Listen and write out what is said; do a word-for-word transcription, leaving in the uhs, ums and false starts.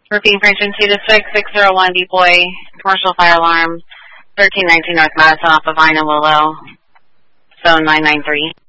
Repeating for engine two to six, six zero one deploy, commercial fire alarm, thirteen nineteen North Madison off of Vine and Willow, zone nine nine three.